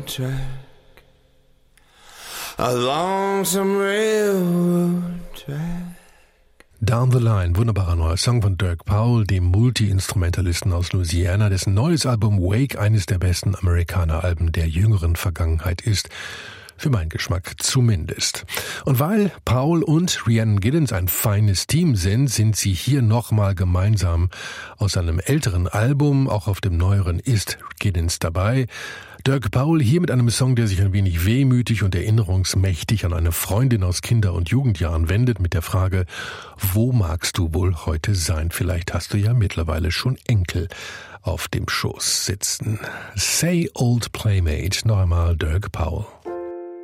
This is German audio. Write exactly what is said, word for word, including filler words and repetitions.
track, along some railroad track. Down the Line, wunderbarer neuer Song von Dirk Powell, dem Multi-Instrumentalisten aus Louisiana, dessen neues Album Wake eines der besten Amerikaner-Alben der jüngeren Vergangenheit ist. Für meinen Geschmack zumindest. Und weil Powell und Rhiannon Giddens ein feines Team sind, sind sie hier nochmal gemeinsam aus einem älteren Album, auch auf dem neueren ist Giddens dabei. Dirk Powell hier mit einem Song, der sich ein wenig wehmütig und erinnerungsmächtig an eine Freundin aus Kinder- und Jugendjahren wendet, mit der Frage, wo magst du wohl heute sein? Vielleicht hast du ja mittlerweile schon Enkel auf dem Schoß sitzen. Say Old Playmate, noch einmal Dirk Powell.